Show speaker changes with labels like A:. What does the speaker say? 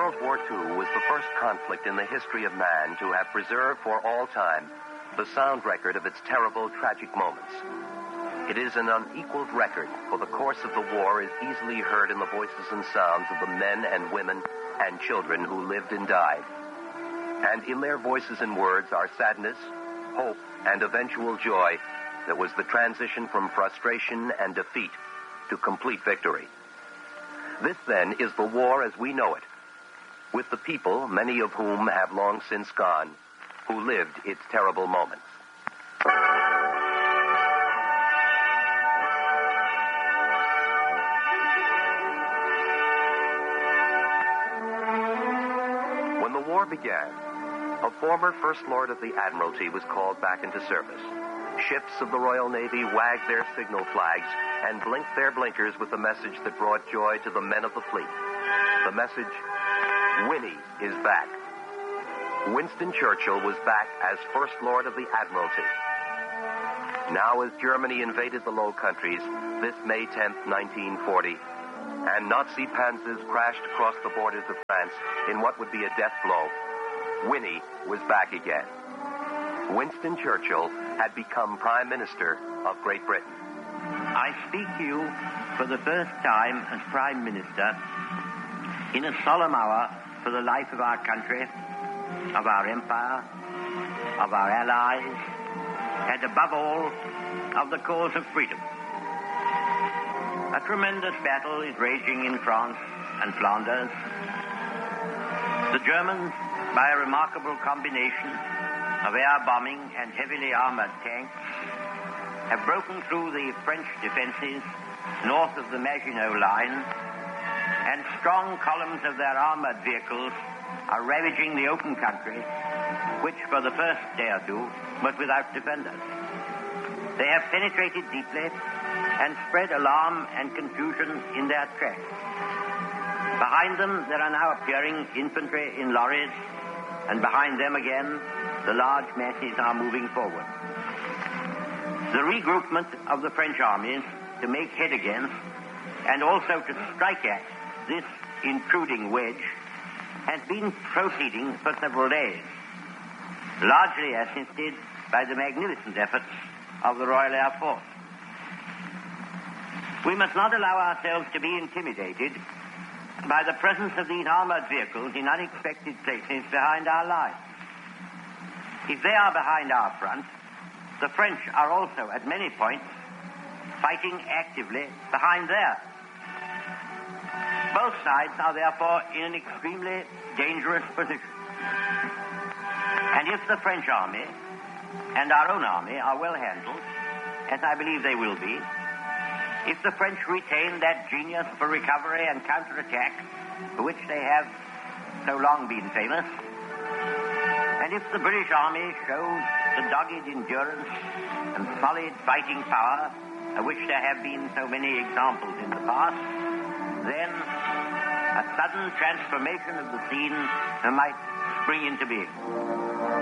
A: World War II was the first conflict in the history of man to have preserved for all time the sound record of its terrible, tragic moments. It is an unequaled record, for the course of the war is easily heard in the voices and sounds of the men and women and children who lived and died. And in their voices and words are sadness, hope, and eventual joy that was the transition from frustration and defeat to complete victory. This, then, is the war as we know it, with the people, many of whom have long since gone, who lived its terrible moments. When the war began, a former First Lord of the Admiralty was called back into service. Ships of the Royal Navy wagged their signal flags and blinked their blinkers with the message that brought joy to the men of the fleet. The message, Winnie is back. Winston Churchill was back as First Lord of the Admiralty. Now, as Germany invaded the Low Countries this May 10th, 1940, and Nazi panzers crashed across the borders of France in what would be a death blow, Winnie was back again. Winston Churchill had become Prime Minister of Great Britain.
B: I speak to you for the first time as Prime Minister in a solemn hour for the life of our country, of our empire, of our allies, and above all, of the cause of freedom. A tremendous battle is raging in France and Flanders. The Germans, by a remarkable combination of air bombing and heavily armored tanks, have broken through the French defenses north of the Maginot Line, and strong columns of their armored vehicles are ravaging the open country, which for the first day or two was without defenders. They have penetrated deeply and spread alarm and confusion in their tracks. Behind them there are now appearing infantry in lorries, and behind them again the large masses are moving forward. The regroupment of the French armies to make head against and also to strike at this intruding wedge has been proceeding for several days, largely assisted by the magnificent efforts of the Royal Air Force. We must not allow ourselves to be intimidated by the presence of these armored vehicles in unexpected places behind our lines. If they are behind our front, the French are also at many points fighting actively behind theirs. Both sides are therefore in an extremely dangerous position. And if the French army and our own army are well handled, as I believe they will be, if the French retain that genius for recovery and counterattack for which they have so long been famous, and if the British Army shows the dogged endurance and solid fighting power of which there have been so many examples in the past, then a sudden transformation of the scene might spring into being.